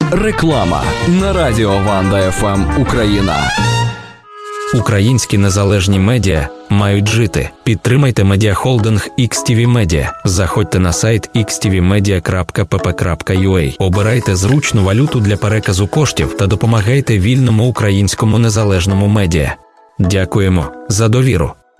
Реклама на радіо Ванда ФМ Україна. Українські незалежні медіа мають жити. Підтримайте медіахолдинг XTV Media. Заходьте на сайт xtvmedia.pp.ua. Обирайте зручну валюту для переказу коштів та допомагайте вільному українському незалежному медіа. Дякуємо за довіру.